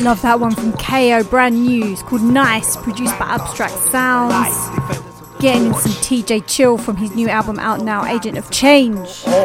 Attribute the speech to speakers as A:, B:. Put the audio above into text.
A: Love that one from KO, brand new. It's called Nice, produced by Abstract Sounds. Getting some TJ Chill from his new album out now, Agent of Change.